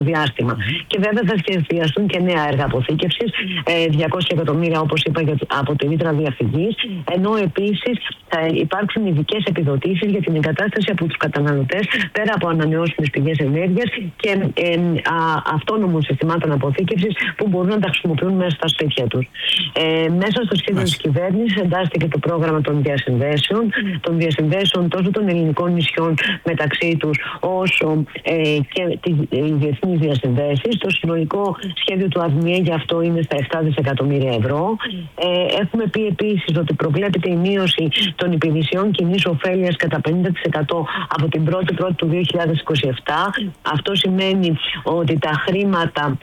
διάστημα. Και βέβαια θα σχεδιαστούν και νέα έργα αποθήκευσης, 200 εκατομμύρια όπως είπα από τη ρήτρα διαφυγής, ενώ επίσης θα υπάρξουν ειδικές επιδοτήσεις για την εγκατάσταση από τους καταναλωτές πέρα από ανανεώσιμες πηγές ενέργειας και αυτόνομων συστημάτων αποθήκευσης που μπορούν να τα χρησιμοποιούν μέσα στα σπίτια τους. Μέσα στο σχέδιο της κυβέρνησης εντάσσεται το πρόγραμμα των διασυνδέσεων τόσο των ελληνικών νησιών μεταξύ τους όσο και οι διεθνείς διασυνδέσεις. Το συνολικό σχέδιο του ΑΔΜΙΕ για αυτό είναι στα 7 δισεκατομμύρια ευρώ. Έχουμε πει επίσης ότι προβλέπεται η μείωση των υπηρεσιών κοινής ωφέλειας κατά 50% από την 1η του 2027. Αυτό σημαίνει ότι τα χρήματα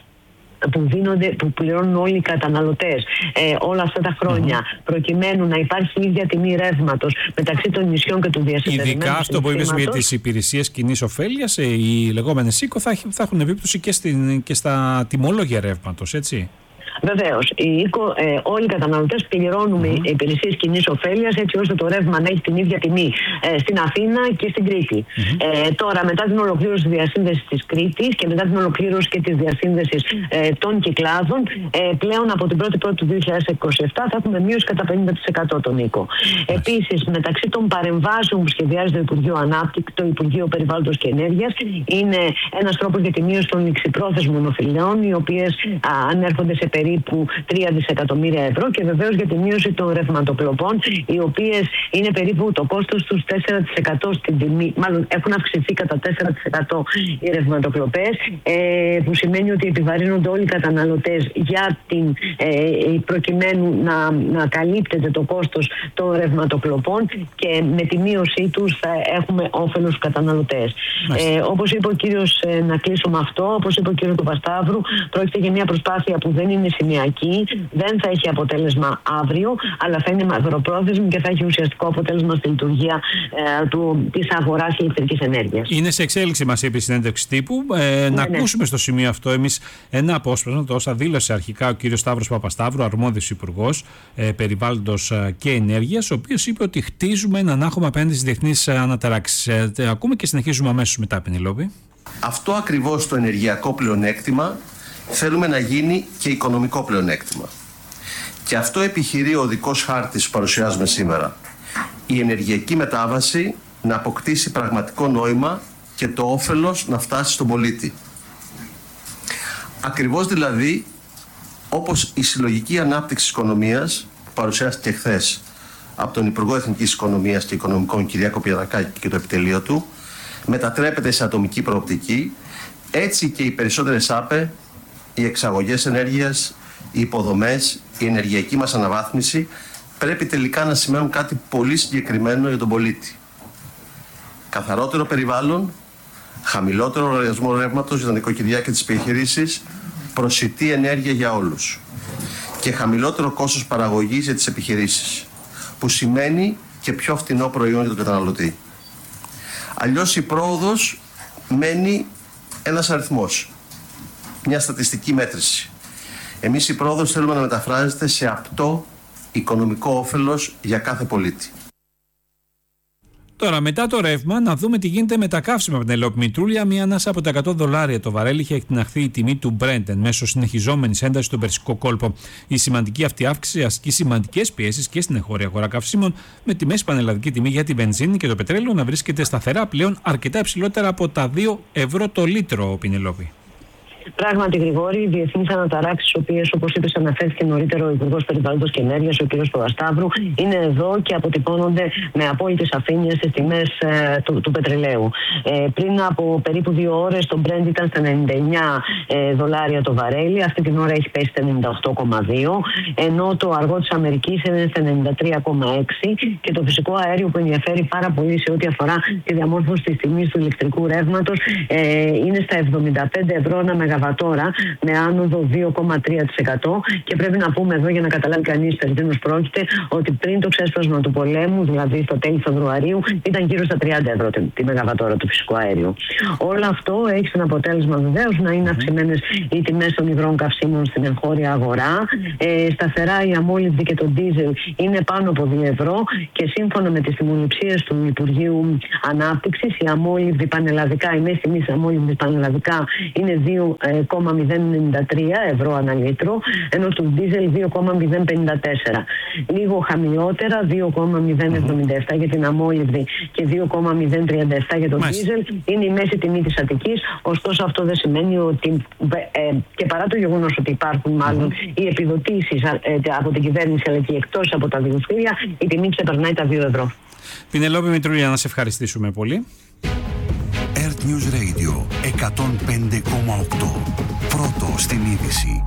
που πληρώνουν όλοι οι καταναλωτές όλα αυτά τα χρόνια, προκειμένου να υπάρχει η ίδια τιμή ρεύματος μεταξύ των νησιών και του διασυνδεδεμένου. Ειδικά αυτό που είπες για τις υπηρεσίες κοινής ωφέλειας, οι λεγόμενες ΣΥΚΟ θα έχουν επίπτωση και στα τιμολόγια ρεύματος, έτσι. Βεβαίως, όλοι οι καταναλωτές πληρώνουμε υπηρεσίες κοινής ωφέλειας έτσι ώστε το ρεύμα να έχει την ίδια τιμή στην Αθήνα και στην Κρήτη. Τώρα, μετά την ολοκλήρωση της διασύνδεσης της Κρήτης και μετά την ολοκλήρωση και της διασύνδεσης των Κυκλάδων, πλέον από την 1η του 2027 θα έχουμε μείωση κατά 50% τον οίκο. Επίσης, μεταξύ των παρεμβάσεων που σχεδιάζει το Υπουργείο Ανάπτυξης, το Υπουργείο Περιβάλλοντος και Ενέργειας, είναι ένας τρόπος για τη μείωση των ληξιπρόθεσμων οφειλών, οι οποίες ανέρχονται σε περίπου 3 δισεκατομμύρια ευρώ, και βεβαίως για τη μείωση των ρευματοκλοπών, οι οποίες είναι περίπου το κόστος τους 4% στην τιμή, μάλλον έχουν αυξηθεί κατά 4% οι ρευματοκλοπές, που σημαίνει ότι επιβαρύνονται όλοι οι καταναλωτές προκειμένου να καλύπτεται το κόστος των ρευματοκλοπών, και με τη μείωσή τους θα έχουμε όφελος στους καταναλωτές. Όπως είπε ο κύριος, να κλείσω με αυτό, όπως είπε ο κύριος Παπασταύρου, πρόκειται για μια προσπάθεια που δεν είναι σημειακή, δεν θα έχει αποτέλεσμα αύριο, αλλά θα είναι μακροπρόθεσμη και θα έχει ουσιαστικό αποτέλεσμα στη λειτουργία της αγοράς ηλεκτρικής ενέργειας. Είναι σε εξέλιξη, μας είπε η συνέντευξη τύπου. Να ακούσουμε στο σημείο αυτό εμείς ένα απόσπασμα, το όσα δήλωσε αρχικά ο κύριος Σταύρος Παπασταύρου, αρμόδιος υπουργός περιβάλλοντος και ενέργειας, ο οποίος είπε ότι χτίζουμε έναν άχωμα απέναντι στις διεθνείς αναταράξεις. Ακούμε και συνεχίζουμε αμέσως μετά, Πενελόπη. Αυτό ακριβώς το ενεργειακό πλεονέκτημα θέλουμε να γίνει και οικονομικό πλεονέκτημα. Και αυτό επιχειρεί ο οδικός χάρτης που παρουσιάζουμε σήμερα. Η ενεργειακή μετάβαση να αποκτήσει πραγματικό νόημα και το όφελος να φτάσει στον πολίτη. Ακριβώς δηλαδή όπως η συλλογική ανάπτυξη της οικονομίας που παρουσιάστηκε χθες από τον Υπουργό Εθνικής Οικονομίας και Οικονομικών Κυριάκο Πιερακάκη και το επιτελείο του μετατρέπεται σε ατομική προοπτική, έτσι και οι περισσότερες ΑΠΕ, οι εξαγωγές ενέργειας, οι υποδομές, η ενεργειακή μας αναβάθμιση πρέπει τελικά να σημαίνουν κάτι πολύ συγκεκριμένο για τον πολίτη. Καθαρότερο περιβάλλον, χαμηλότερο λογαριασμό ρεύματος για τα νοικοκυριά και τις επιχειρήσεις, προσιτή ενέργεια για όλους και χαμηλότερο κόστος παραγωγής για τις επιχειρήσεις, που σημαίνει και πιο φθηνό προϊόν για τον καταναλωτή. Αλλιώς η πρόοδος μένει ένας αριθμός, μια στατιστική μέτρηση. Εμείς η πρόοδος θέλουμε να μεταφράζεται σε απτό οικονομικό όφελος για κάθε πολίτη. Τώρα, μετά το ρεύμα, να δούμε τι γίνεται με τα καύσιμα, Πενελόπη Μητρούλια. Μία ανάσα από τα $100 το βαρέλι είχε εκτιναχθεί η τιμή του Brent εν μέσω συνεχιζόμενης έντασης στον Περσικό κόλπο. Η σημαντική αυτή αύξηση ασκεί σημαντικές πιέσεις και στην εγχώρια αγορά καυσίμων, με τη μέση πανελλαδική τιμή για τη βενζίνη και το πετρέλαιο να βρίσκεται σταθερά πλέον αρκετά υψηλότερα από τα 2 ευρώ το λίτρο, Πενελόπη. Πράγματι, Γρηγόρη, οι διεθνείς αναταράξεις, οι οποίες, όπως είπες, αναφέρθηκε νωρίτερα ο Υπουργός Περιβάλλοντος και Ενέργειας, ο κ. Παπασταύρου, είναι εδώ και αποτυπώνονται με απόλυτη σαφήνεια στις τιμές του πετρελαίου. Πριν από περίπου 2 ώρες το Brent ήταν στα $99 το βαρέλι, αυτή την ώρα έχει πέσει στα 98,2, ενώ το αργό της Αμερικής είναι στα 93,6 και το φυσικό αέριο, που ενδιαφέρει πάρα πολύ σε ό,τι αφορά τη διαμόρφωση της τιμής του ηλεκτρικού ρεύματος, είναι στα 75 ευρώ ένα μεγαβατόρα με άνοδο 2,3%. Και πρέπει να πούμε εδώ, για να καταλάβει κανείς περί τίνος πρόκειται, ότι πριν το ξέσπασμα του πολέμου, δηλαδή στο τέλη Φεβρουαρίου, ήταν γύρω στα 30 ευρώ τη μεγαβατόρα του φυσικού αέριου. Όλο αυτό έχει σαν αποτέλεσμα βεβαίως να είναι αυξημένες οι τιμές των υγρών καυσίμων στην εγχώρια αγορά. Σταθερά η αμόλυβδη και το ντίζελ είναι πάνω από 2 ευρώ και σύμφωνα με τις τιμοληψίες του Υπουργείου Ανάπτυξης, η αμόλυβδη πανελλαδικά, η μέση τιμή αμόλυβδης πανελλαδικά είναι 2,093 ευρώ ανά λίτρο, ενώ του ντίζελ 2,054. Λίγο χαμηλότερα, 2,077 για την αμόλυβδη και 2,037 για τον ντίζελ είναι η μέση τιμή της Αττικής. Ωστόσο, αυτό δεν σημαίνει ότι, και παρά το γεγονός ότι υπάρχουν μάλλον οι επιδοτήσεις από την κυβέρνηση αλλά και εκτός από τα διευθύνια, η τιμή ξεπερνάει τα 2 ευρώ. Πινελόπη Μητρούλια, να σε ευχαριστήσουμε πολύ. Earth News Radio 105,8. Πρώτο στην είδηση.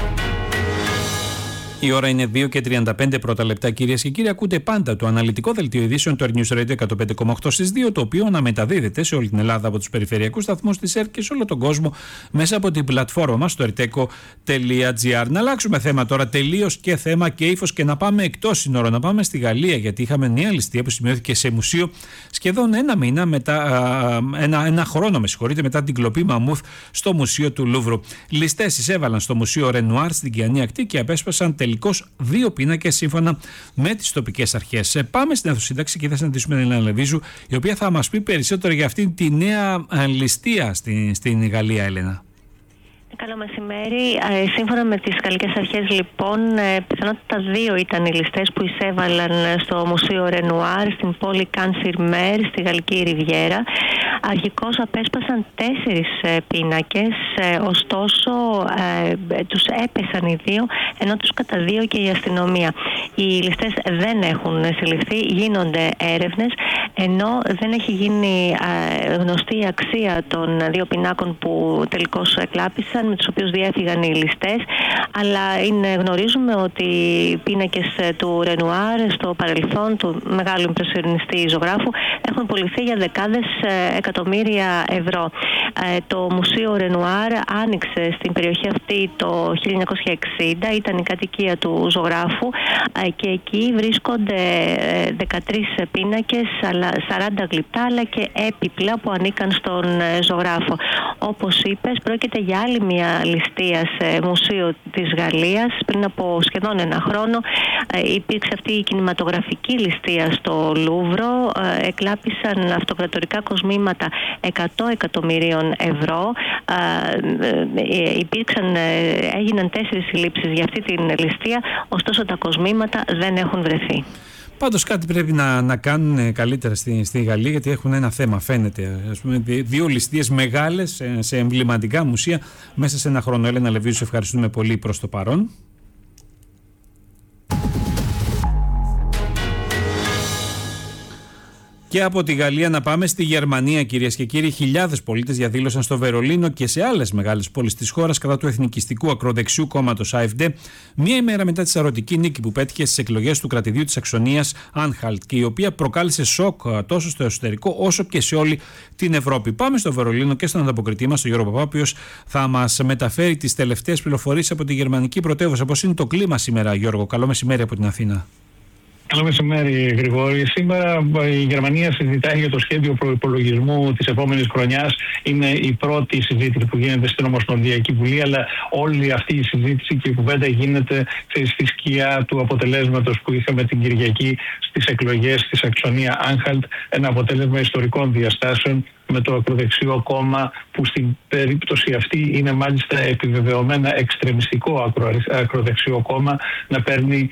Η ώρα είναι 2 και 35 πρώτα λεπτά, κυρίες και κύριοι. Ακούτε πάντα το αναλυτικό δελτίο ειδήσεων του Earth News Radio 105,8 στις 2, το οποίο αναμεταδίδεται σε όλη την Ελλάδα από τους περιφερειακούς σταθμούς της ΕΡΤ και σε όλο τον κόσμο μέσα από την πλατφόρμα μας στο erteco.gr. Να αλλάξουμε θέμα τώρα τελείως και θέμα και ύφος και να πάμε εκτός σύνορων, να πάμε στη Γαλλία, γιατί είχαμε νέα ληστεία που σημειώθηκε σε μουσείο σχεδόν ένα χρόνο μετά την κλοπή μαμούθ στο μουσείο του Λούβρου. Ληστές εισέβαλαν στο μουσείο Ρενουάρ στην Κιανή Ακτή και απέσπασαν τελικώς 2 πίνακες σύμφωνα με τις τοπικές αρχές. Πάμε στην Αθωσύνταξη και θα συναντήσουμε την Έλενα Λεβίζου, η οποία θα μας πει περισσότερο για αυτή τη νέα ληστεία στην Γαλλία, Έλενα. Καλό μεσημέρι. Σύμφωνα με τις γαλλικές αρχές, λοιπόν, πιθανότητα 2 ήταν οι ληστές που εισέβαλαν στο Μουσείο Ρενουάρ στην πόλη Καν-Σιρ-Μέρ στη Γαλλική Ριβιέρα. Αρχικώς απέσπασαν 4 πίνακες, ωστόσο τους έπεσαν οι 2, ενώ τους καταδίωκε η αστυνομία. Οι ληστές δεν έχουν συλληφθεί, γίνονται έρευνες, ενώ δεν έχει γίνει γνωστή η αξία των 2 πινάκων που τελικώς εκλάπησαν, με τους οποίους διέφυγαν οι ληστές, αλλά γνωρίζουμε ότι οι πίνακες του Ρενουάρ στο παρελθόν, του μεγάλου ιμπρεσιονιστή ζωγράφου, έχουν πωληθεί για δεκάδες εκατομμύρια ευρώ. Το Μουσείο Ρενουάρ άνοιξε στην περιοχή αυτή το 1960, ήταν η κατοικία του ζωγράφου και εκεί βρίσκονται 13 πίνακες, 40 γλυπτά αλλά και έπιπλα που ανήκαν στον ζωγράφο. Όπως είπες, πρόκειται για άλλη μια ληστεία σε μουσείο της Γαλλίας. Πριν από σχεδόν ένα χρόνο υπήρξε αυτή η κινηματογραφική ληστεία στο Λούβρο. Εκλάπησαν αυτοκρατορικά κοσμήματα 100 εκατομμυρίων ευρώ. Έγιναν 4 συλλήψεις για αυτή την ληστεία, ωστόσο τα κοσμήματα δεν έχουν βρεθεί. Πάντως κάτι πρέπει να κάνουν καλύτερα στη Γαλλία, γιατί έχουν ένα θέμα, φαίνεται. Ας πούμε, 2 ληστείες μεγάλες σε εμβληματικά μουσεία μέσα σε ένα χρόνο. Έλενα Λεβίζου, σε ευχαριστούμε πολύ προς το παρόν. Και από τη Γαλλία να πάμε στη Γερμανία, κυρίες και κύριοι. Χιλιάδες πολίτες διαδήλωσαν στο Βερολίνο και σε άλλες μεγάλες πόλεις της χώρας κατά του εθνικιστικού ακροδεξιού κόμματος AfD, μία ημέρα μετά τη σαρωτική νίκη που πέτυχε στις εκλογές του κρατηδίου της Σαξονίας Anhalt και η οποία προκάλεσε σοκ τόσο στο εσωτερικό όσο και σε όλη την Ευρώπη. Πάμε στο Βερολίνο και στον ανταποκριτή μας, τον Γιώργο Παπά, ο οποίος θα μας μεταφέρει τις τελευταίες πληροφορίες από τη γερμανική πρωτεύουσα. Πώς είναι το κλίμα σήμερα, Γιώργο? Καλό μεσημέρι από την Αθήνα. Καλό μεσημέρι, Γρηγόρη. Σήμερα η Γερμανία συζητάει για το σχέδιο προϋπολογισμού της επόμενης χρονιάς. Είναι η πρώτη συζήτηση που γίνεται στην Ομοσπονδιακή Βουλή, αλλά όλη αυτή η συζήτηση και η κουβέντα γίνεται στη σκιά του αποτελέσματος που είχαμε την Κυριακή στις εκλογές στη Σαξονία Anhalt. Ένα αποτέλεσμα ιστορικών διαστάσεων, με το ακροδεξιό κόμμα που στην περίπτωση αυτή είναι μάλιστα επιβεβαιωμένα εξτρεμιστικό ακροδεξιό κόμμα να παίρνει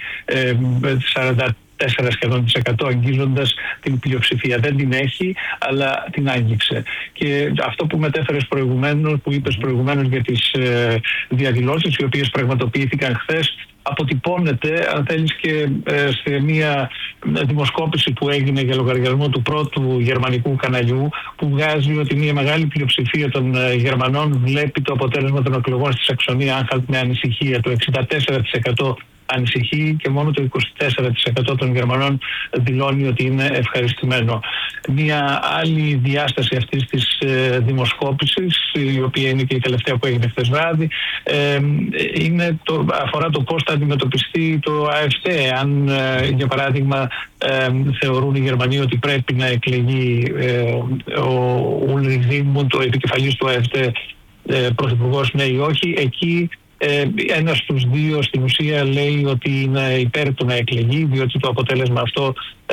44 σχεδόν %, αγγίζοντας την πλειοψηφία. Δεν την έχει, αλλά την άγγιξε. Και αυτό που μετέφερες προηγουμένως, που είπες προηγουμένως για τις διαδηλώσεις οι οποίες πραγματοποιήθηκαν χθες, αποτυπώνεται, αν θέλεις, και σε μια δημοσκόπηση που έγινε για λογαριασμό του πρώτου γερμανικού καναλιού, που βγάζει ότι μια μεγάλη πλειοψηφία των Γερμανών βλέπει το αποτέλεσμα των εκλογών στη Σαξονία Anhalt με ανησυχία. Το 64% ανησυχεί και μόνο το 24% των Γερμανών δηλώνει ότι είναι ευχαριστημένο. Μια άλλη διάσταση αυτής της δημοσκόπησης, η οποία είναι και η τελευταία που έγινε χθες βράδυ, αφορά το πώς θα αντιμετωπιστεί το AfD. Αν, για παράδειγμα, θεωρούν οι Γερμανοί ότι πρέπει να εκλεγεί ο Ulrich Zygmunt, ο επικεφαλής του AfD, πρωθυπουργός, ναι ή όχι. Εκεί ένας στους δύο στην ουσία λέει ότι είναι υπέρ του να εκλεγεί, διότι το αποτέλεσμα αυτό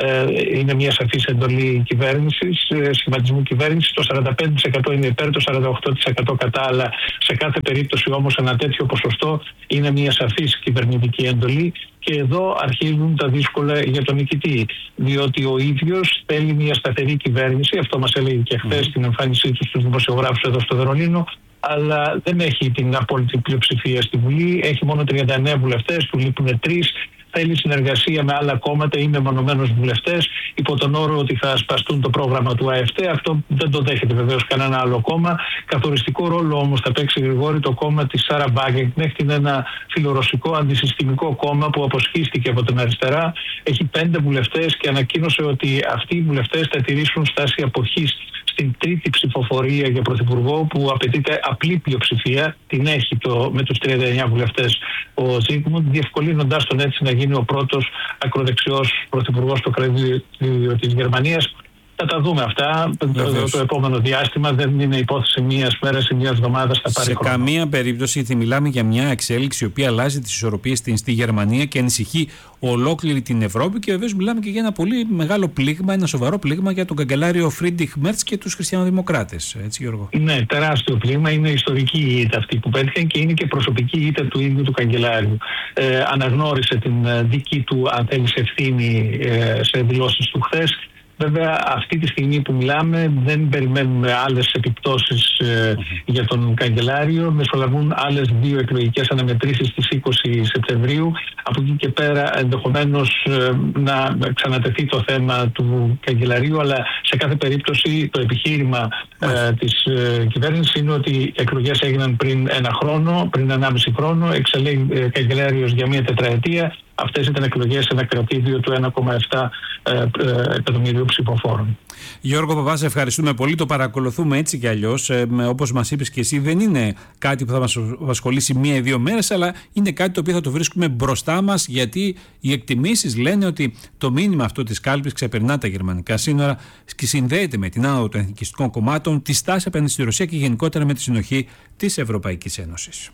είναι μια σαφής εντολή κυβέρνησης, σχηματισμού κυβέρνησης. Το 45% είναι υπέρ, το 48% κατά, αλλά σε κάθε περίπτωση όμως ένα τέτοιο ποσοστό είναι μια σαφής κυβερνητική εντολή. Και εδώ αρχίζουν τα δύσκολα για τον νικητή, διότι ο ίδιος θέλει μια σταθερή κυβέρνηση, αυτό μας έλεγε και χθες στην εμφάνισή του στους δημοσιογράφους εδώ στο Βερολίνο, αλλά δεν έχει την απόλυτη πλειοψηφία στη Βουλή, έχει μόνο 39 βουλευτές, του λείπουν 3. Θέλει συνεργασία με άλλα κόμματα ή με μονομένους βουλευτές, υπό τον όρο ότι θα ασπαστούν το πρόγραμμα του AfD. Αυτό δεν το δέχεται βεβαίως κανένα άλλο κόμμα. Καθοριστικό ρόλο όμως θα παίξει, Γρηγόρη, το κόμμα της Σάρα Wagenknecht. Είναι ένα φιλορωσικό αντισυστημικό κόμμα που αποσχίστηκε από την αριστερά. Έχει 5 βουλευτές και ανακοίνωσε ότι αυτοί οι βουλευτές θα τηρήσουν στάση αποχής στην τρίτη ψηφοφορία για πρωθυπουργό, που απαιτείται απλή πλειοψηφία. Την έχει με τους 39 βουλευτές ο Zygmunt, διευκολύνοντας τον έτσι να γίνει ο πρώτος ακροδεξιός πρωθυπουργός στο κρατήδιο της Γερμανίας. Θα τα δούμε αυτά το επόμενο διάστημα. Δεν είναι υπόθεση μιας μέρας ή μιας εβδομάδας. Θα πάρει χρόνο. Σε καμία περίπτωση θα μιλάμε για μια εξέλιξη η οποία αλλάζει τις ισορροπίες στη Γερμανία και ανησυχεί ολόκληρη την Ευρώπη. Και βεβαίως μιλάμε και για ένα πολύ μεγάλο πλήγμα, ένα σοβαρό πλήγμα για τον καγκελάριο Φρίντριχ Μέρτς και τους χριστιανοδημοκράτες. Έτσι, Γιώργο. Ναι, τεράστιο πλήγμα. Είναι ιστορική η ήττα αυτή που πέτυχαν και είναι και προσωπική ήττα του ίδιου του καγκελάριου. Αναγνώρισε την δική του, αν θέλει, ευθύνη σε δηλώσεις του χθες. Βέβαια, αυτή τη στιγμή που μιλάμε δεν περιμένουμε άλλες επιπτώσεις για τον καγκελάριο. Μεσολαβούν άλλες 2 εκλογικές αναμετρήσεις στις 20 Σεπτεμβρίου. Από εκεί και πέρα ενδεχομένως να ξανατεθεί το θέμα του καγκελαρίου, αλλά σε κάθε περίπτωση το επιχείρημα της κυβέρνησης είναι ότι οι εκλογές έγιναν πριν 1 χρόνο, πριν 1,5 χρόνο, εξελέγει καγκελάριος για 1 τετραετία. Αυτές ήταν εκλογές σε ένα κρατήδιο του 1,7 εκατομμυρίου ψηφοφόρων. Γιώργο Παπά, σε ευχαριστούμε πολύ. Το παρακολουθούμε έτσι κι αλλιώς. Όπως μας είπες και εσύ, δεν είναι κάτι που θα μας απασχολήσει 1 ή 2 μέρες, αλλά είναι κάτι το οποίο θα το βρίσκουμε μπροστά μας, γιατί οι εκτιμήσεις λένε ότι το μήνυμα αυτό της κάλπης ξεπερνά τα γερμανικά σύνορα και συνδέεται με την άνοδο των εθνικιστικών κομμάτων, τη στάση απέναντι στη Ρωσία και γενικότερα με τη συνοχή της Ευρωπαϊκής Ένωσης.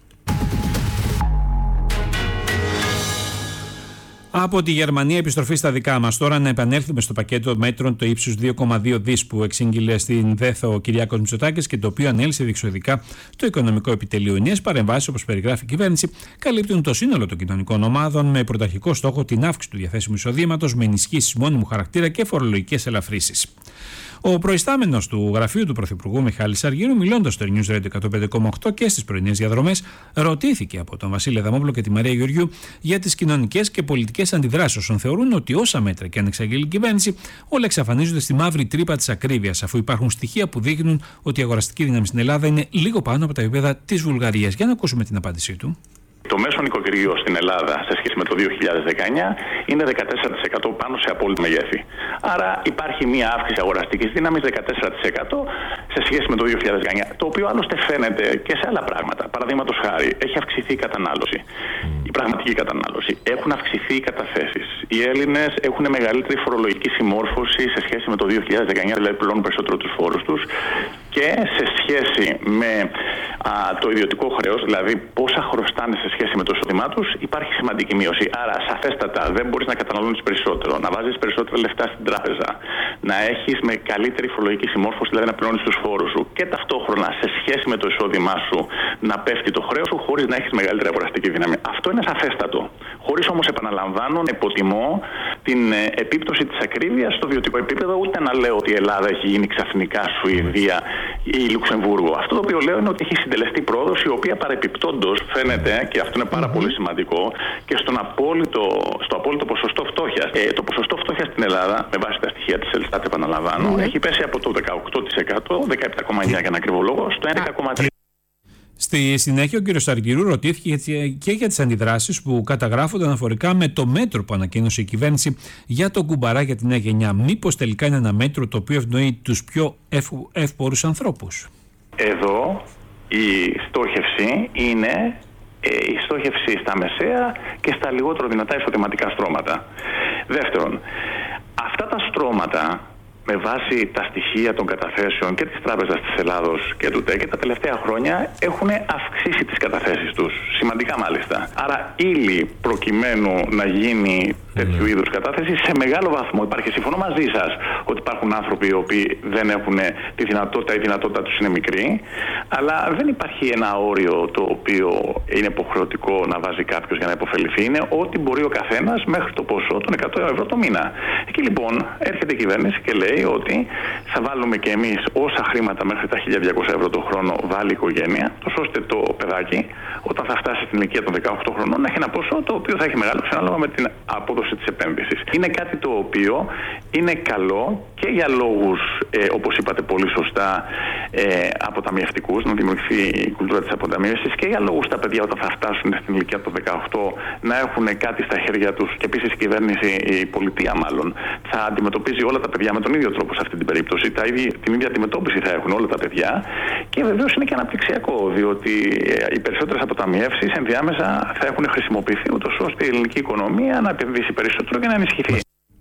Από τη Γερμανία, επιστροφή στα δικά μας. Τώρα να επανέλθουμε στο πακέτο μέτρων το ύψους 2,2 δις που εξήγηλε στην ΔΕΘΟ ο Κυριάκος Μητσοτάκης και το οποίο ανέλησε διεξοδικά το οικονομικό επιτελείο. Οι νέες παρεμβάσεις, όπως περιγράφει η κυβέρνηση, καλύπτουν το σύνολο των κοινωνικών ομάδων με πρωταρχικό στόχο την αύξηση του διαθέσιμου εισοδήματος με ενισχύσεις μόνιμου χαρακτήρα και φορολογικές ελαφρύσεις. Ο προϊστάμενος του γραφείου του Πρωθυπουργού Μιχάλης Αργύρου, μιλώντας στο News Radio 105,8 και στις πρωινές διαδρομές, ρωτήθηκε από τον Βασίλη Αδαμόπουλο και τη Μαρία Γεωργιού για τις κοινωνικές και πολιτικές αντιδράσεις όσων θεωρούν ότι όσα μέτρα και αν εξαγγείλει η κυβέρνηση, όλα εξαφανίζονται στη μαύρη τρύπα της ακρίβειας, αφού υπάρχουν στοιχεία που δείχνουν ότι η αγοραστική δύναμη στην Ελλάδα είναι λίγο πάνω από τα επίπεδα της Βουλγαρίας. Για να ακούσουμε την απάντησή του. Το μέσο νοικοκυριό στην Ελλάδα σε σχέση με το 2019 είναι 14% πάνω σε απόλυτη μεγέθη. Άρα υπάρχει μια αύξηση αγοραστικής δύναμης 14% σε σχέση με το 2019, το οποίο άλλωστε φαίνεται και σε άλλα πράγματα. Παραδείγματος χάρη, έχει αυξηθεί η κατανάλωση, η πραγματική κατανάλωση. Έχουν αυξηθεί οι καταθέσεις. Οι Έλληνες έχουν μεγαλύτερη φορολογική συμμόρφωση σε σχέση με το 2019, δηλαδή πληρώνουν περισσότερο τους φόρους τους. Και σε σχέση με το ιδιωτικό χρέος, δηλαδή πόσα χρωστάνε σε σχέση με το εισόδημά τους, υπάρχει σημαντική μείωση. Άρα, σαφέστατα, δεν μπορείς να καταναλώνεις περισσότερο, να βάζεις περισσότερα λεφτά στην τράπεζα, να έχεις με καλύτερη φορολογική συμμόρφωση, δηλαδή να πληρώνεις τους φόρους σου και ταυτόχρονα σε σχέση με το εισόδημά σου να πέφτει το χρέος σου χωρίς να έχεις μεγαλύτερη αγοραστική δύναμη. Αυτό είναι σαφέστατο. Χωρίς όμως, επαναλαμβάνω, να υποτιμώ την επίπτωση της ακρίβειας στο βιωτικό επίπεδο, ούτε να λέω ότι η Ελλάδα έχει γίνει ξαφνικά Σουηδία ή Λουξεμβούργο. Αυτό το οποίο λέω είναι ότι έχει συντελεστεί πρόοδος, η οποία παρεπιπτόντως φαίνεται, και αυτό είναι πάρα πολύ σημαντικό, και στο απόλυτο ποσοστό φτώχειας. Το ποσοστό φτώχειας στην Ελλάδα, με βάση τα στοιχεία της Ελστάτ, επαναλαμβάνω, έχει πέσει από το 18%, 17,9% για ένα ακριβό λόγο, στο 11,3%. Στη συνέχεια, ο κ. Αργυρού ρωτήθηκε και για τις αντιδράσεις που καταγράφονται αναφορικά με το μέτρο που ανακοίνωσε η κυβέρνηση για τον κουμπαρά για τη νέα γενιά. Μήπως τελικά είναι ένα μέτρο το οποίο ευνοεί τους πιο εύπορους ανθρώπους? Εδώ η στόχευση είναι η στόχευση στα μεσαία και στα λιγότερο δυνατά εισοδηματικά στρώματα. Δεύτερον, αυτά τα στρώματα, με βάση τα στοιχεία των καταθέσεων και της Τράπεζας της Ελλάδος και του ΤΕΚΕ, τα τελευταία χρόνια έχουν αυξήσει τις καταθέσεις τους, σημαντικά μάλιστα. Άρα ύλη προκειμένου να γίνει τέτοιου είδους κατάθεση σε μεγάλο βαθμό υπάρχει. Συμφωνώ μαζί σας ότι υπάρχουν άνθρωποι οι οποίοι δεν έχουν τη δυνατότητα, η δυνατότητα τους είναι μικρή, αλλά δεν υπάρχει ένα όριο το οποίο είναι υποχρεωτικό να βάζει κάποιος για να υποφεληθεί. Είναι ό,τι μπορεί ο καθένας μέχρι το ποσό των 100 ευρώ το μήνα. Εκεί λοιπόν έρχεται η κυβέρνηση και λέει ότι θα βάλουμε και εμείς όσα χρήματα μέχρι τα 1.200 ευρώ το χρόνο βάλει η οικογένεια, τόσο ώστε το παιδάκι όταν θα φτάσει στην ηλικία των 18 χρονών να έχει ένα ποσό το οποίο θα έχει μεγάλο ανάλογα με την απόδοση της επένδυσης. Είναι κάτι το οποίο είναι καλό και για λόγους, όπως είπατε πολύ σωστά, αποταμιευτικούς, να δημιουργηθεί η κουλτούρα της αποταμίευσης, και για λόγους τα παιδιά όταν θα φτάσουν στην ηλικία των 18 να έχουν κάτι στα χέρια τους, και επίσης η κυβέρνηση, η πολιτεία μάλλον, θα αντιμετωπίζει όλα τα παιδιά με τον ίδιο τρόπο σε αυτή την περίπτωση. Την ίδια αντιμετώπιση θα έχουν όλα τα παιδιά, και βεβαίως είναι και αναπτυξιακό, διότι οι περισσότερες αποταμιεύσεις ενδιάμεσα θα έχουν χρησιμοποιηθεί ούτως ώστε η ελληνική οικονομία να επενδύσει περισσότερο και να ενισχυθεί.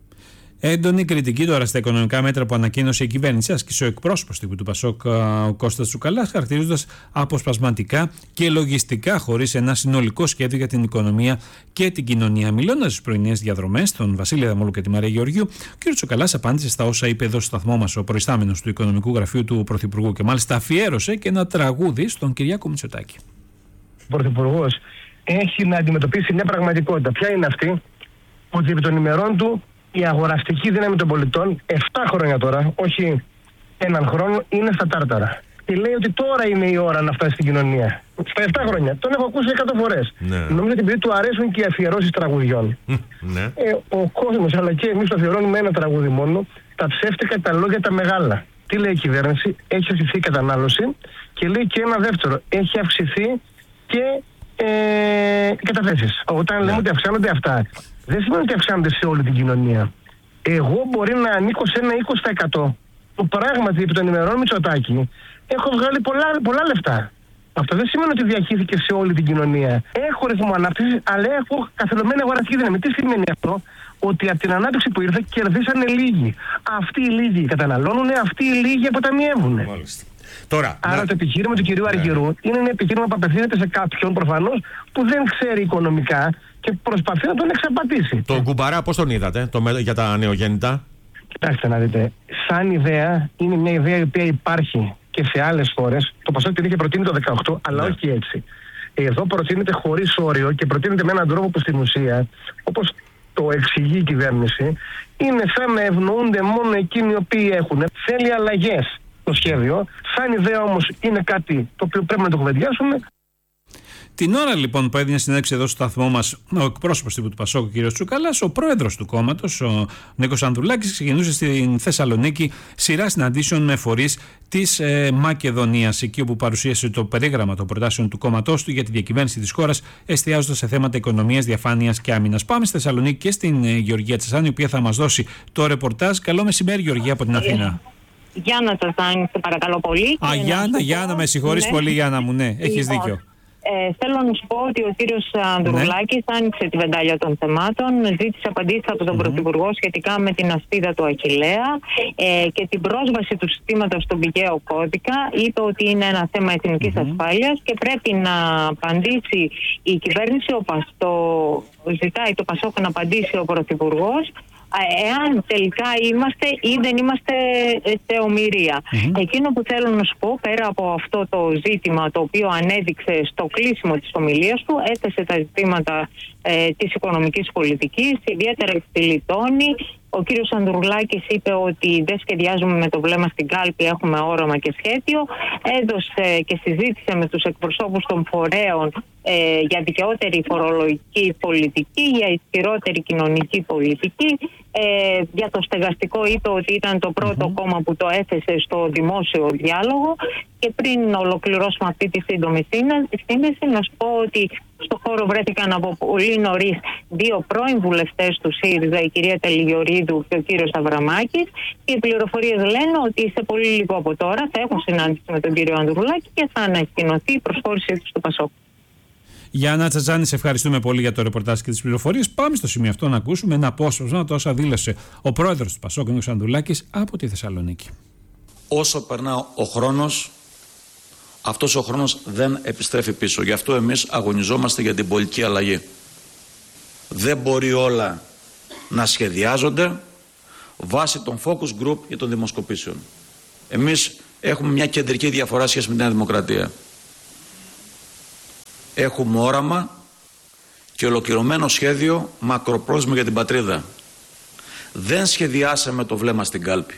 Έντονη κριτική τώρα στα οικονομικά μέτρα που ανακοίνωσε η κυβέρνηση άσκησε ο εκπρόσωπος του Πασόκ, ο Κώστας Τσουκαλάς, χαρακτηρίζοντας αποσπασματικά και λογιστικά χωρίς ένα συνολικό σχέδιο για την οικονομία και την κοινωνία. Μιλώντας στις πρωινές διαδρομές, τον Βασίλη Δαμόλου και τη Μαρία Γεωργίου, ο κ. Τσουκαλάς απάντησε στα όσα είπε εδώ στο σταθμό μας ο προϊστάμενος του Οικονομικού Γραφείου του Πρωθυπουργού, και μάλιστα αφιέρωσε και ένα τραγούδι στον Κυριάκο Μητσοτάκη. Ο Πρωθυπουργός έχει να αντιμετωπίσει μια πραγματικότητα. Ποια είναι αυτή? Ότι επί των ημερών του η αγοραστική δύναμη των πολιτών, 7 χρόνια τώρα, όχι έναν χρόνο, είναι στα τάρταρα. Και λέει ότι τώρα είναι η ώρα να φτάσει στην κοινωνία. Στα 7 χρόνια. Τον έχω ακούσει 100 φορές. Ναι. Νομίζω ότι επειδή του αρέσουν και οι αφιερώσεις τραγουδιών. Ναι. Ο κόσμος, αλλά και εμείς το αφιερώνουμε ένα τραγούδι μόνο, τα ψεύτικα, τα λόγια τα μεγάλα. Τι λέει η κυβέρνηση? Έχει αυξηθεί η κατανάλωση, και λέει και ένα δεύτερο. Έχει αυξηθεί και οι καταθέσεις. Όταν λέμε ότι αυξάνονται αυτά, δεν σημαίνει ότι αυξάνονται σε όλη την κοινωνία. Εγώ μπορεί να ανήκω σε ένα 20%. Που πράγματι επί των ημερών Μητσοτάκη έχω βγάλει πολλά λεφτά. Αυτό δεν σημαίνει ότι διαχύθηκε σε όλη την κοινωνία. Έχω ρυθμό ανάπτυξης, αλλά έχω καθελωμένη αγοραστική δύναμη. Τι σημαίνει αυτό? Ότι από την ανάπτυξη που ήρθε κερδίσανε λίγοι. Αυτοί οι λίγοι καταναλώνουν, αυτοί οι λίγοι αποταμιεύουν. Άρα το επιχείρημα του κυρίου Αργυρού είναι ένα επιχείρημα που απευθύνεται σε κάποιον προφανώς που δεν ξέρει οικονομικά και προσπαθεί να τον εξαπατήσει. Το κουμπαρά πώς τον είδατε για τα νεογέννητα? Κοιτάξτε να δείτε, σαν ιδέα είναι μια ιδέα η οποία υπάρχει και σε άλλες χώρες. Το Πασόκ την είχε προτείνει το 18, αλλά όχι έτσι. Εδώ προτείνεται χωρίς όριο και προτείνεται με έναν τρόπο που στην ουσία, όπως το εξηγεί η κυβέρνηση, είναι σαν να ευνοούνται μόνο εκείνοι οι οποίοι έχουν. Θέλει αλλαγές το σχέδιο. Σαν ιδέα όμως είναι κάτι το οποίο πρέπει να το κουβεντιάσουμε. Την ώρα λοιπόν που έδινε συνέντευξη εδώ στο σταθμό μας ο εκπρόσωπος του Πασόκ, ο κ. Τσουκαλάς, ο πρόεδρος του κόμματος, ο Νίκος Ανδρουλάκης, ξεκινούσε στην Θεσσαλονίκη σειρά συναντήσεων με φορείς της Μακεδονίας, εκεί όπου παρουσίασε το περίγραμμα των προτάσεων του κόμματός του για τη διακυβέρνηση της χώρας, εστιάζοντας σε θέματα οικονομίας, διαφάνειας και άμυνας. Πάμε στη Θεσσαλονίκη και στην Γεωργία Τσεσάνη, η οποία θα μας δώσει το ρεπορτάζ. Καλό μεσημέρι, Γεωργία, από την Αθήνα. Γιάννα Τσεσάνη, σε παρακαλώ πολύ. Γιάννα, με συγχωρείς πολύ, Γιάννα μου, ναι, έχεις δίκιο. Θέλω να σου πω ότι ο κύριος Ανδρουλάκης άνοιξε τη βεντάλια των θεμάτων, ζήτησε απαντήσεις από τον Πρωθυπουργό σχετικά με την ασπίδα του Αχιλλέα και την πρόσβαση του συστήματος στον ποικαίο κώδικα. Είπε ότι είναι ένα θέμα εθνικής ασφάλειας και πρέπει να απαντήσει η κυβέρνηση, ζητάει το Πασόκ να απαντήσει ο Πρωθυπουργός, εάν τελικά είμαστε ή δεν είμαστε σε ομηρία. Εκείνο που θέλω να σου πω, πέρα από αυτό το ζήτημα το οποίο ανέδειξε στο κλείσιμο της ομιλίας του, έθεσε τα ζητήματα της οικονομικής πολιτικής, ιδιαίτερα στη Λιτώνη. Ο κύριος Ανδρουλάκης είπε ότι δεν σχεδιάζουμε με το βλέμμα στην κάλπη, έχουμε όραμα και σχέδιο. Έδωσε και συζήτησε με τους εκπροσώπους των φορέων για δικαιότερη φορολογική πολιτική, για ισχυρότερη κοινωνική πολιτική Για το στεγαστικό είπε ότι ήταν το πρώτο κόμμα που το έθεσε στο δημόσιο διάλογο. Και πριν ολοκληρώσουμε αυτή τη σύντομη σύνδεση, να σου πω ότι στο χώρο βρέθηκαν από πολύ νωρίς 2 πρώην βουλευτές του ΣΥΡΙΖΑ, η κυρία Τελιγιορίδου και ο κύριος Αβραμάκης. Και οι πληροφορίες λένε ότι σε πολύ λίγο από τώρα θα έχουν συνάντηση με τον κύριο Ανδρουλάκη και θα ανακοινωθεί η προσχώρησή του στο ΠΑΣΟΚ. Γιάννα Τσατζάνη, σε ευχαριστούμε πολύ για το ρεπορτάζ και τις πληροφορίες. Πάμε στο σημείο αυτό να ακούσουμε ένα απόσπασμα το όσα δήλωσε ο πρόεδρος του ΠΑΣΟΚ, ο Ανδρουλάκης, από τη Θεσσαλονίκη. Όσο περνά ο χρόνος, αυτός ο χρόνος δεν επιστρέφει πίσω. Γι' αυτό εμείς αγωνιζόμαστε για την πολιτική αλλαγή. Δεν μπορεί όλα να σχεδιάζονται βάσει των focus group και των δημοσκοπήσεων. Εμείς έχουμε μια κεντρική διαφορά σχέση με τη Νέα Δημοκρατία. Έχουμε όραμα και ολοκληρωμένο σχέδιο μακροπρόθεσμο για την πατρίδα. Δεν σχεδιάσαμε το βλέμμα στην κάλπη.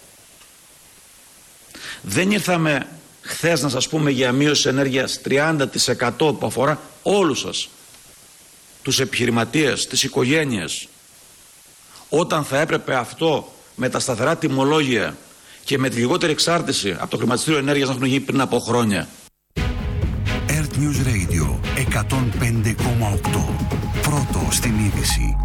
Δεν ήρθαμε χθες να σας πούμε για μείωση ενέργειας 30% που αφορά όλους σας, τους επιχειρηματίες, τις οικογένειες, όταν θα έπρεπε αυτό με τα σταθερά τιμολόγια και με τη λιγότερη εξάρτηση από το χρηματιστήριο ενέργειας να έχουν γίνει πριν από χρόνια. Earth News Radio 105,8. Πρώτο στην είδηση.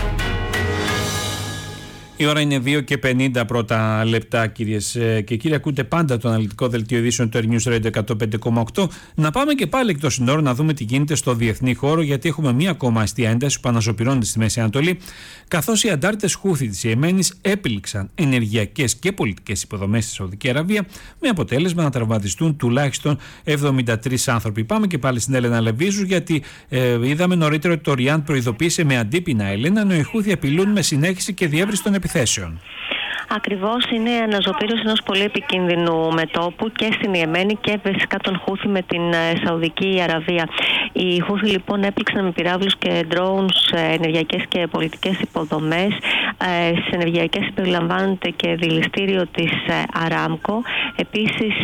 Η ώρα είναι 2 και 50 πρώτα λεπτά, κυρίες και κύριοι. Ακούτε πάντα το αναλυτικό δελτίο ειδήσεων του Air News Radio 105,8. Να πάμε και πάλι εκτός συνόρων να δούμε τι γίνεται στο διεθνή χώρο, γιατί έχουμε μία ακόμα αστεία ένταση που αναζωπυρώνεται στη Μέση Ανατολή, καθώς οι αντάρτες Χούθι της Ιεμένης έπληξαν ενεργειακές και πολιτικές υποδομές στη Σαουδική Αραβία, με αποτέλεσμα να τραυματιστούν τουλάχιστον 73 άνθρωποι. Πάμε και πάλι στην Έλενα Λεβίζου, γιατί είδαμε νωρίτερα ότι το Ριάντ προειδοποίησε με αντίπεινα Έλενα, ενώ οι Χούθι απειλούν με συνέχιση και διεύρυνση των επιθέσεων. Ακριβώς, είναι αναζωπήρωση ενός πολύ επικίνδυνου μετώπου και στην Ιεμένη και φυσικά τον Χούθι με την Σαουδική Αραβία. Οι Χούθι λοιπόν έπληξαν με πυράβλους και drones ενεργειακές και πολιτικές υποδομές. Στις ενεργειακές περιλαμβάνονται και δηληστήριο της Αράμκο, επίσης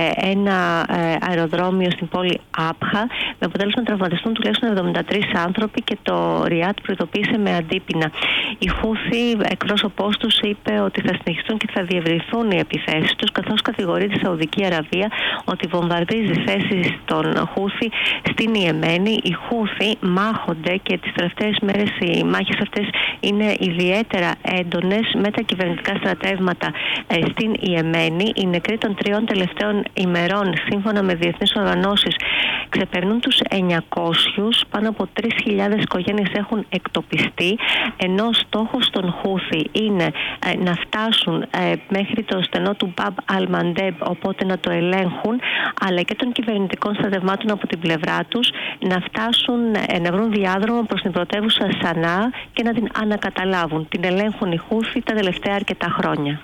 ένα αεροδρόμιο στην πόλη Άπχα, με αποτέλεσμα να τραυματιστούν τουλάχιστον 73 άνθρωποι και το Ριάτ προειδοποίησε με αντίπεινα. Οι Χούθι, εκπρόσωπός τους, είπε ότι θα συνεχιστούν και θα διευρυνθούν οι επιθέσεις τους, καθώς κατηγορεί τη Σαουδική Αραβία ότι βομβαρδίζει θέσεις των Χούθι στην Ιεμένη. Οι Χούθι μάχονται και τις τελευταίες μέρες οι μάχες αυτές είναι ιδιαίτερα έντονες με τα κυβερνητικά στρατεύματα στην Ιεμένη. Οι νεκροί των 3 τελευταίων ημερών, σύμφωνα με διεθνείς οργανώσεις, ξεπερνούν τους 900, πάνω από 3.000 οικογένειες έχουν εκτοπιστεί, ενώ στόχος των Χούθι είναι να φτάσουν μέχρι το στενό του Μπαμπ Αλ-Μαντέμπ, οπότε να το ελέγχουν, αλλά και των κυβερνητικών στρατευμάτων από την πλευρά τους να φτάσουν, να βρουν διάδρομο προς την πρωτεύουσα Σανά και να την ανακαταλάβουν. Την ελέγχουν οι Χούθι τα τελευταία αρκετά χρόνια.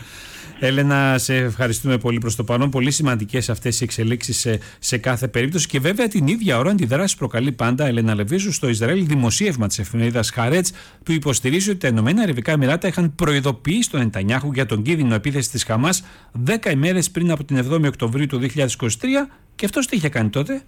Έλενα, σε ευχαριστούμε πολύ προς το παρόν. Πολύ σημαντικές αυτές οι εξελίξεις σε κάθε περίπτωση. Και βέβαια την ίδια ώρα αντιδράσεις προκαλεί πάντα, Έλενα Λεβίζου, στο Ισραήλ δημοσίευμα της εφημερίδας Χαρέτς, που υποστηρίζει ότι τα Ηνωμένα Αραβικά Εμιράτα είχαν προειδοποιήσει τον Νετανιάχου για τον κίνδυνο επίθεση της Χαμάς 10 ημέρες πριν από την 7η Οκτωβρίου του 2023. Και αυτός τι είχε κάνει τότε?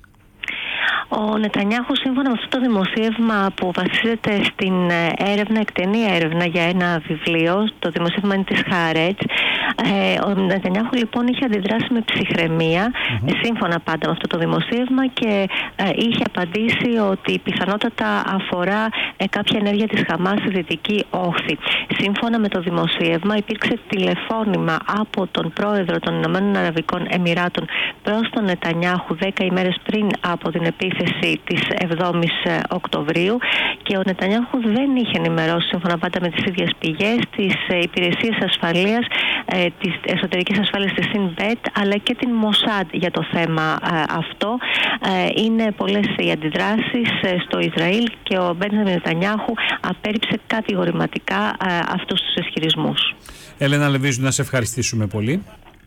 Ο Νετανιάχου, σύμφωνα με αυτό το δημοσίευμα που βασίζεται στην έρευνα, εκτενή έρευνα για ένα βιβλίο, το δημοσίευμα είναι της Χάρετς, ο Νετανιάχου λοιπόν είχε αντιδράσει με ψυχραιμία, σύμφωνα πάντα με αυτό το δημοσίευμα, και είχε απαντήσει ότι πιθανότατα αφορά κάποια ενέργεια της Χαμάς στη Δυτική Όχθη. Σύμφωνα με το δημοσίευμα, υπήρξε τηλεφώνημα από τον πρόεδρο των Ηνωμένων Αραβικών Εμιράτων προς τον Νετανιάχου 10 ημέρες πριν από την επίθεση της 7ης Οκτωβρίου, και ο Νετανιάχου δεν είχε ενημερώσει, σύμφωνα πάντα με τις ίδιες πηγές, τις υπηρεσίες ασφαλείας, της εσωτερικής ασφάλειας της Σινμπέτ, αλλά και την Μοσάντ για το θέμα αυτό. Είναι πολλές οι αντιδράσεις στο Ισραήλ και ο Μπένιαμιν Νετανιάχου απέρριψε κατηγορηματικά αυτούς τους ισχυρισμούς. Έλενα Λεβίζου, να σε ευχαριστήσουμε πολύ.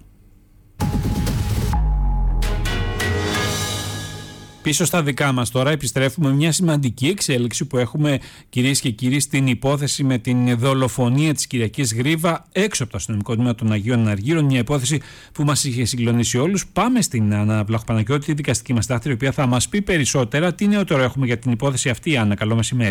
Πίσω στα δικά μας τώρα επιστρέφουμε μια σημαντική εξέλιξη που έχουμε, κυρίες και κύριοι, στην υπόθεση με την δολοφονία της Κυριακής Γρίβα έξω από το αστυνομικό τμήμα των Αγίων Αργύρων. Μια υπόθεση που μας είχε συγκλονίσει όλους. Πάμε στην Άννα Βλαχοπαναγιώτη, τη δικαστική μας τάχτρια, η οποία θα μας πει περισσότερα. Τι νεότερο έχουμε για την υπόθεση αυτή, Άννα? Καλό μεσημέρι.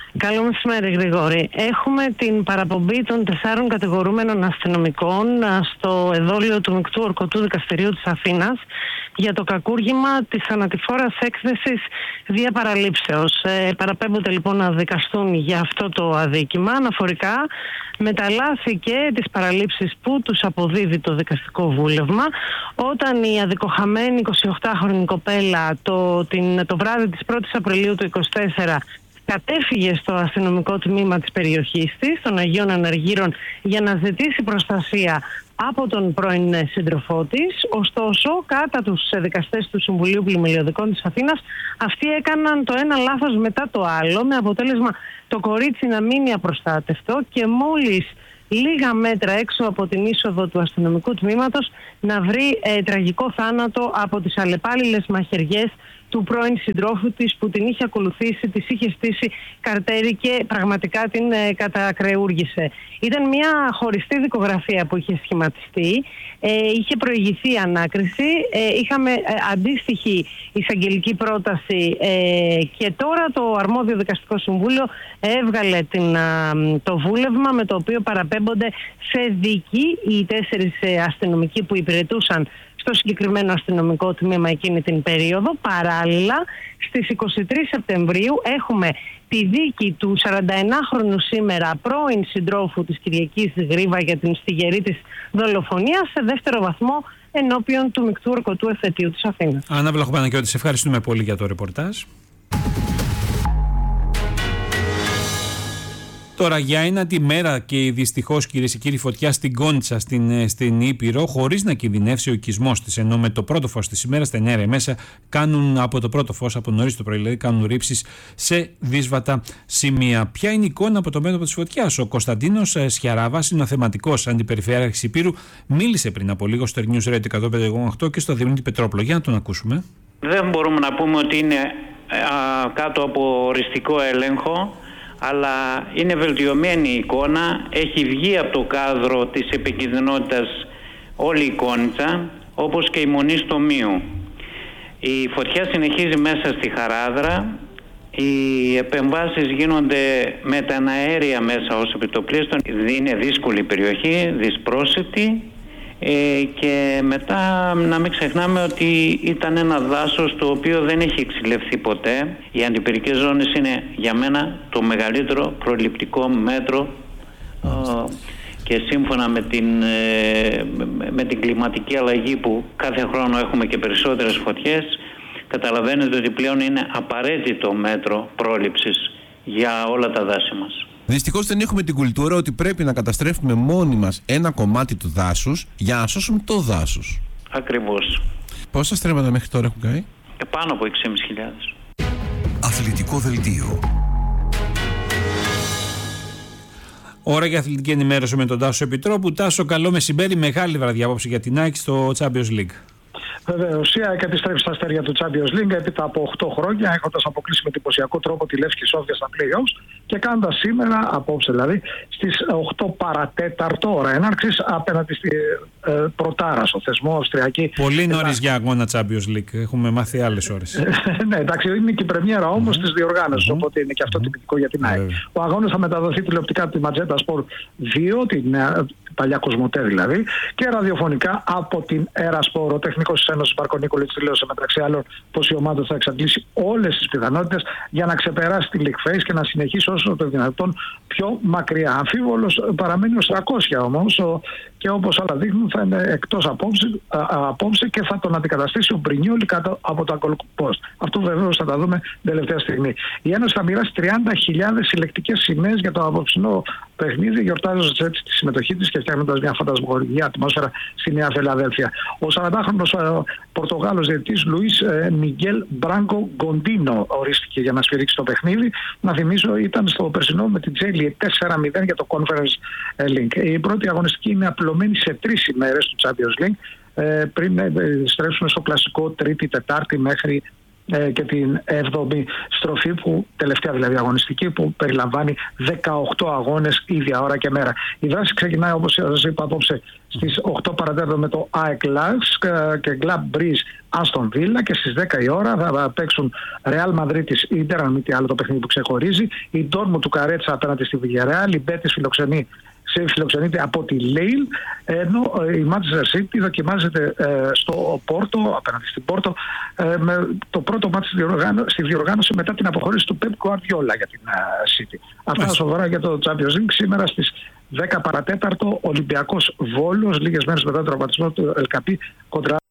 Καλό μεσημέρι, Γρηγόρη. Έχουμε την παραπομπή των 4 κατηγορούμενων αστυνομικών στο εδόλιο του Μεικτού Ορκωτού Δικαστηρίου της Αθήνας για το κακούργημα της θανατηφόρας έκθεσης βία παραλήψεως. Παραπέμπονται λοιπόν να δικαστούν για αυτό το αδίκημα αναφορικά με τα λάθη και τις παραλήψεις που τους αποδίδει το δικαστικό βούλευμα, όταν η αδικοχαμένη 28χρονη κοπέλα το βράδυ της 1ης Απριλίου του 2024 κατέφυγε στο αστυνομικό τμήμα της περιοχής της, των Αγίων Αναργύρων, για να ζητήσει προστασία από τον πρώην σύντροφό της. Ωστόσο, κατά τους δικαστές του Συμβουλίου Πλημμυλιωδικών της Αθήνας, αυτοί έκαναν το ένα λάθος μετά το άλλο, με αποτέλεσμα το κορίτσι να μείνει απροστάτευτο και μόλις λίγα μέτρα έξω από την είσοδο του αστυνομικού τμήματος να βρει τραγικό θάνατο από τις αλλεπάλληλες μαχαιριές του πρώην συντρόφου της, που την είχε ακολουθήσει, της είχε στήσει καρτέρι και πραγματικά την κατακρεούργησε. Ήταν μια χωριστή δικογραφία που είχε σχηματιστεί, είχε προηγηθεί ανάκριση, είχαμε αντίστοιχη εισαγγελική πρόταση και τώρα το αρμόδιο δικαστικό συμβούλιο έβγαλε το βούλευμα, με το οποίο παραπέμπονται σε δίκη οι 4 αστυνομικοί που υπηρετούσαν στο συγκεκριμένο αστυνομικό τμήμα εκείνη την περίοδο. Παράλληλα, στις 23 Σεπτεμβρίου έχουμε τη δίκη του 41χρονου σήμερα πρώην συντρόφου της Κυριακής Γρίβα για την στιγερή της δολοφονία σε δεύτερο βαθμό ενώπιον του Μεικτού Ορκωτού Εφετείου της Αθήνας. Άννα Βλαχοπανακιώτη, σε ευχαριστούμε πολύ για το ρεπορτάζ. Τώρα, για ένατη μέρα και δυστυχώς, κυρίες και κύριοι, φωτιά στην Κόντσα, στην Ήπειρο, χωρίς να κινδυνεύσει ο οικισμός της. Ενώ με το πρώτο φως της ημέρας, στα 9 μέσα, κάνουν από το πρώτο φως, από νωρίς το πρωί, δηλαδή, κάνουν ρήψεις σε δύσβατα σημεία. Ποια είναι η εικόνα από το μέτωπο της φωτιάς? Ο Κωνσταντίνος Σιαράβας είναι ο θεματικός αντιπεριφέρειας Ήπειρου. Μίλησε πριν από λίγο στο News Radio 105,8 και στο Διονύτη Πετρόπουλο. Για να τον ακούσουμε. Δεν μπορούμε να πούμε ότι είναι κάτω από οριστικό έλεγχο, αλλά είναι βελτιωμένη η εικόνα, έχει βγει από το κάδρο της επικινδυνότητας όλη η Κόνιτσα, όπως και η Μονή στο Μίου. Η φωτιά συνεχίζει μέσα στη Χαράδρα, οι επεμβάσεις γίνονται με τα αέρια μέσα ως επιτοπλίστων. Είναι δύσκολη περιοχή, δυσπρόσιτη, και μετά να μην ξεχνάμε ότι ήταν ένα δάσος το οποίο δεν έχει εξηλευθεί ποτέ. Οι αντιπυρικές ζώνες είναι για μένα το μεγαλύτερο προληπτικό μέτρο και σύμφωνα με την κλιματική αλλαγή που κάθε χρόνο έχουμε και περισσότερες φωτιές, καταλαβαίνετε ότι πλέον είναι απαραίτητο μέτρο πρόληψης για όλα τα δάση μας. Δυστυχώς δεν έχουμε την κουλτούρα ότι πρέπει να καταστρέφουμε μόνοι μας ένα κομμάτι του δάσους για να σώσουμε το δάσος. Ακριβώς. Πόσα στρέμματα μέχρι τώρα έχουν κάνει? Πάνω από 6.500. Αθλητικό δελτίο. Ώρα για αθλητική ενημέρωση με τον Τάσο Επιτρόπου. Τάσο, καλό μεσημέρι. Μεγάλη βραδιά απόψε για την ΑΕΚ στο Champions League. Βεβαίως, η ΑΕΚ επιστρέφει στα αστέρια του Champions League έπειτα από 8 χρόνια, έχοντας αποκλείσει με εντυπωσιακό τρόπο τη Λεύσκη Σόφια στα play-offs και κάνοντας σήμερα, απόψε δηλαδή, στις 8 παρατέταρτο ώρα έναρξης απέναντι στη Πρωτάρα, στο θεσμό Αυστριακή. Πολύ νωρίς για αγώνα Champions League. Έχουμε μάθει άλλες ώρες. Ναι, εντάξει, είναι και η πρεμιέρα όμως της διοργάνωσης, οπότε είναι και αυτό τυπικό για την ΑΕΚ. Ο αγώνας θα μεταδοθεί τηλεοπτικά από τη Ματζέντα Σπορ 2, την παλιά Κοσμοτέ δηλαδή, και ραδιοφωνικά από την Έρα Σπορ. Ο τεχνικός της Ένωσης Μπαρκονίκολιτς δηλώσε μεταξύ άλλων πως η ομάδα θα εξαντλήσει όλες τις πιθανότητες για να ξεπεράσει τη League Phase και να συνεχίσει όσο το δυνατόν πιο μακριά. Αμφίβολος παραμένει ο Στρακόσια όμως, και όπως άλλα δείχνουν θα είναι εκτός απόψε και θα τον αντικαταστήσει ο Μπρινιόλι κάτω από το Goal Post. Αυτό βεβαίως θα τα δούμε τελευταία στιγμή. Η Ένωση θα μοιράσει 30.000 συλλεκτικές σημαίες για το απόψινό παιχνίδι, γιορτάζοντας έτσι τη συμμετοχή της και φτιάχνοντας μια φαντασμαγορική ατμόσφαιρα στη Νέα Φιλαδέλφια. Ο 40χρονος Πορτογάλος διαιτητής Λουίς Μιγγέλ Μπράγκο Γκοντίνο ορίστηκε για να σφυρίξει το παιχνίδι. Να θυμίσω, ήταν στο περσινό με την Τζέιλι 4-0 για το Conference League. Η πρώτη αγωνιστική είναι απλωμένη σε 3 ημέρες του Champions League, πριν στρέψουμε στο κλασικό Τρίτη, Τετάρτη μέχρι και την 7η στροφή, που τελευταία δηλαδή αγωνιστική, που περιλαμβάνει 18 αγώνες ίδια ώρα και μέρα. Η δράση ξεκινάει, όπως σας είπα, απόψε στις 8 παρατέταρτο με το ΑΕΚ Lask και Club Breeze Aston Villa, και στις 10 η ώρα θα παίξουν Real Madrid της Inter, αν μη τι άλλο το παιχνίδι που ξεχωρίζει, η Dortmund του Καρέτσα απέναντι στη Villarreal, η Betis φιλοξενείται από τη Lille, ενώ η Manchester City δοκιμάζεται στο Πόρτο, απέναντι στην Πόρτο, με το πρώτο μάτι στη διοργάνωση μετά την αποχώρηση του Pep Guardiola για την City. Αυτά σοβαρά για το Champions League. Σήμερα στις 10 παρατέταρτο Ολυμπιακός Βόλος, λίγες μέρες μετά τον τραυματισμό του Ελκαπή κοντρά